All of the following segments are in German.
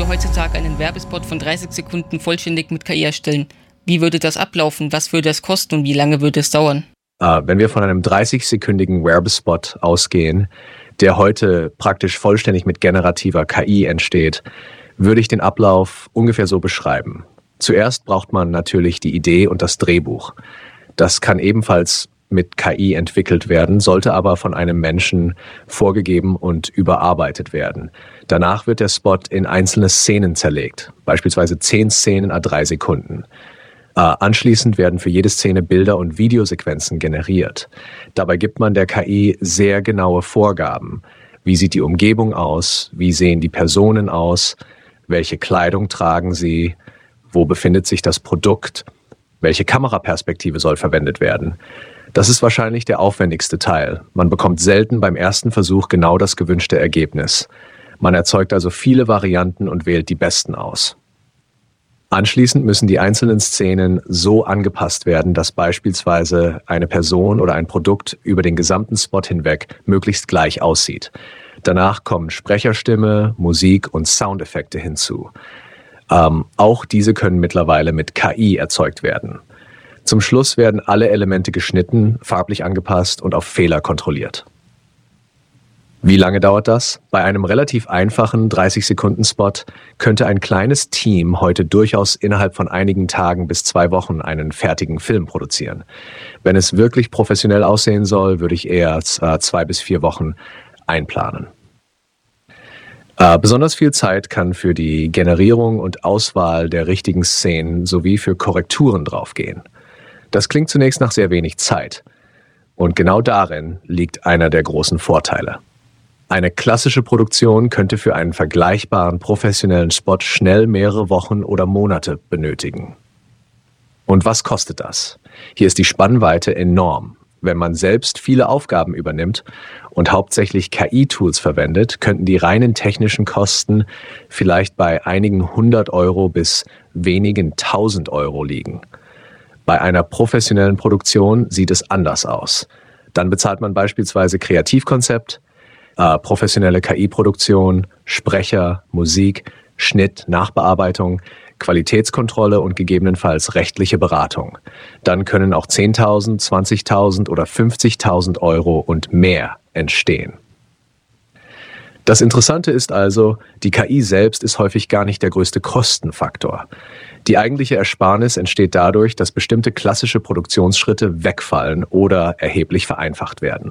würde heutzutage einen Werbespot von 30 Sekunden vollständig mit KI erstellen. Wie würde das ablaufen? Was würde es kosten und wie lange würde es dauern? Wenn wir von einem 30-sekündigen Werbespot ausgehen, der heute praktisch vollständig mit generativer KI entsteht, würde ich den Ablauf ungefähr so beschreiben. Zuerst braucht man natürlich die Idee und das Drehbuch. Das kann ebenfalls mit KI entwickelt werden, sollte aber von einem Menschen vorgegeben und überarbeitet werden. Danach wird der Spot in einzelne Szenen zerlegt, beispielsweise 10 Szenen à 3 Sekunden. Anschließend werden für jede Szene Bilder und Videosequenzen generiert. Dabei gibt man der KI sehr genaue Vorgaben. Wie sieht die Umgebung aus? Wie sehen die Personen aus? Welche Kleidung tragen sie? Wo befindet sich das Produkt? Welche Kameraperspektive soll verwendet werden? Das ist wahrscheinlich der aufwendigste Teil. Man bekommt selten beim ersten Versuch genau das gewünschte Ergebnis. Man erzeugt also viele Varianten und wählt die besten aus. Anschließend müssen die einzelnen Szenen so angepasst werden, dass beispielsweise eine Person oder ein Produkt über den gesamten Spot hinweg möglichst gleich aussieht. Danach kommen Sprecherstimme, Musik und Soundeffekte hinzu. Auch diese können mittlerweile mit KI erzeugt werden. Zum Schluss werden alle Elemente geschnitten, farblich angepasst und auf Fehler kontrolliert. Wie lange dauert das? Bei einem relativ einfachen 30-Sekunden-Spot könnte ein kleines Team heute durchaus innerhalb von einigen Tagen bis 2 Wochen einen fertigen Film produzieren. Wenn es wirklich professionell aussehen soll, würde ich eher 2 bis 4 Wochen einplanen. Besonders viel Zeit kann für die Generierung und Auswahl der richtigen Szenen sowie für Korrekturen draufgehen. Das klingt zunächst nach sehr wenig Zeit. Und genau darin liegt einer der großen Vorteile. Eine klassische Produktion könnte für einen vergleichbaren professionellen Spot schnell mehrere Wochen oder Monate benötigen. Und was kostet das? Hier ist die Spannweite enorm. Wenn man selbst viele Aufgaben übernimmt und hauptsächlich KI-Tools verwendet, könnten die reinen technischen Kosten vielleicht bei einigen 100 Euro bis wenigen 1000 Euro liegen. Bei einer professionellen Produktion sieht es anders aus. Dann bezahlt man beispielsweise Kreativkonzept, professionelle KI-Produktion, Sprecher, Musik, Schnitt, Nachbearbeitung, Qualitätskontrolle und gegebenenfalls rechtliche Beratung. Dann können auch 10.000, 20.000 oder 50.000 Euro und mehr entstehen. Das Interessante ist also, die KI selbst ist häufig gar nicht der größte Kostenfaktor. Die eigentliche Ersparnis entsteht dadurch, dass bestimmte klassische Produktionsschritte wegfallen oder erheblich vereinfacht werden.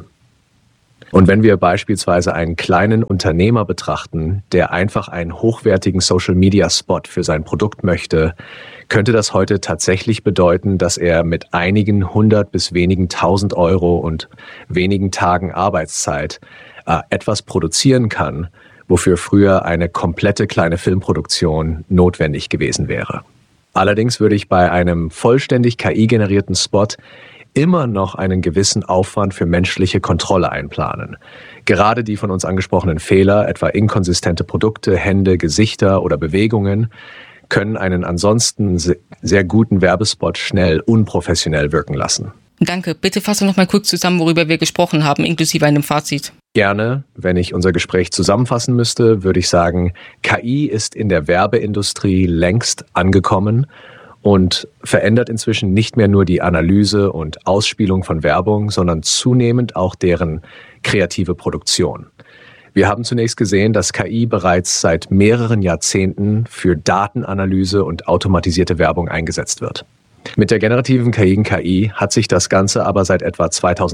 Und wenn wir beispielsweise einen kleinen Unternehmer betrachten, der einfach einen hochwertigen Social-Media-Spot für sein Produkt möchte, könnte das heute tatsächlich bedeuten, dass er mit einigen 100 bis wenigen 1000 Euro und wenigen Tagen Arbeitszeit etwas produzieren kann, wofür früher eine komplette kleine Filmproduktion notwendig gewesen wäre. Allerdings würde ich bei einem vollständig KI-generierten Spot immer noch einen gewissen Aufwand für menschliche Kontrolle einplanen. Gerade die von uns angesprochenen Fehler, etwa inkonsistente Produkte, Hände, Gesichter oder Bewegungen, können einen ansonsten sehr guten Werbespot schnell unprofessionell wirken lassen. Danke. Bitte fasse noch mal kurz zusammen, worüber wir gesprochen haben, inklusive einem Fazit. Gerne. Wenn ich unser Gespräch zusammenfassen müsste, würde ich sagen, KI ist in der Werbeindustrie längst angekommen und verändert inzwischen nicht mehr nur die Analyse und Ausspielung von Werbung, sondern zunehmend auch deren kreative Produktion. Wir haben zunächst gesehen, dass KI bereits seit mehreren Jahrzehnten für Datenanalyse und automatisierte Werbung eingesetzt wird. Mit der generativen KI hat sich das Ganze aber seit etwa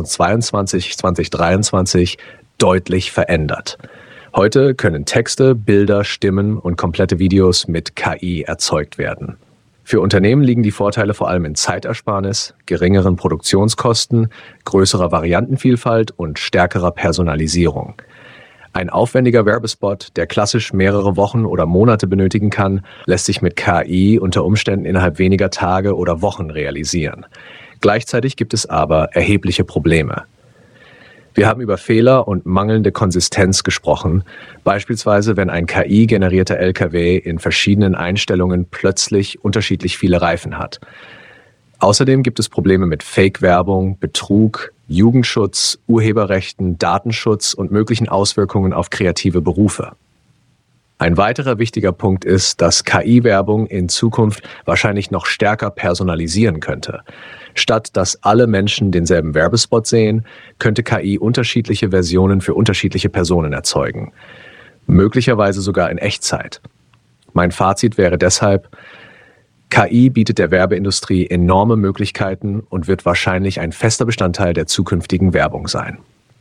2022, 2023 deutlich verändert. Heute können Texte, Bilder, Stimmen und komplette Videos mit KI erzeugt werden. Für Unternehmen liegen die Vorteile vor allem in Zeitersparnis, geringeren Produktionskosten, größerer Variantenvielfalt und stärkerer Personalisierung. Ein aufwendiger Werbespot, der klassisch mehrere Wochen oder Monate benötigen kann, lässt sich mit KI unter Umständen innerhalb weniger Tage oder Wochen realisieren. Gleichzeitig gibt es aber erhebliche Probleme. Wir haben über Fehler und mangelnde Konsistenz gesprochen, beispielsweise wenn ein KI-generierter LKW in verschiedenen Einstellungen plötzlich unterschiedlich viele Reifen hat. Außerdem gibt es Probleme mit Fake-Werbung, Betrug, Jugendschutz, Urheberrechten, Datenschutz und möglichen Auswirkungen auf kreative Berufe. Ein weiterer wichtiger Punkt ist, dass KI-Werbung in Zukunft wahrscheinlich noch stärker personalisieren könnte. Statt dass alle Menschen denselben Werbespot sehen, könnte KI unterschiedliche Versionen für unterschiedliche Personen erzeugen. Möglicherweise sogar in Echtzeit. Mein Fazit wäre deshalb, KI bietet der Werbeindustrie enorme Möglichkeiten und wird wahrscheinlich ein fester Bestandteil der zukünftigen Werbung sein.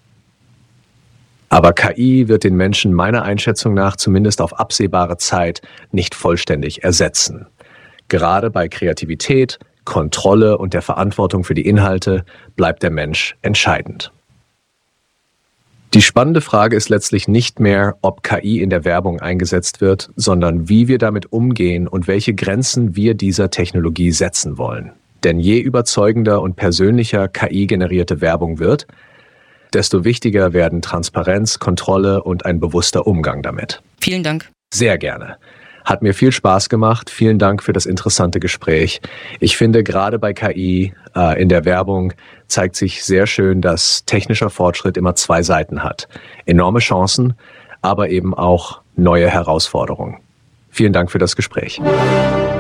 Aber KI wird den Menschen meiner Einschätzung nach zumindest auf absehbare Zeit nicht vollständig ersetzen. Gerade bei Kreativität, Kontrolle und der Verantwortung für die Inhalte bleibt der Mensch entscheidend. Die spannende Frage ist letztlich nicht mehr, ob KI in der Werbung eingesetzt wird, sondern wie wir damit umgehen und welche Grenzen wir dieser Technologie setzen wollen. Denn je überzeugender und persönlicher KI-generierte Werbung wird, desto wichtiger werden Transparenz, Kontrolle und ein bewusster Umgang damit. Vielen Dank. Sehr gerne. Hat mir viel Spaß gemacht. Vielen Dank für das interessante Gespräch. Ich finde, gerade bei KI in der Werbung zeigt sich sehr schön, dass technischer Fortschritt immer zwei Seiten hat. Enorme Chancen, aber eben auch neue Herausforderungen. Vielen Dank für das Gespräch.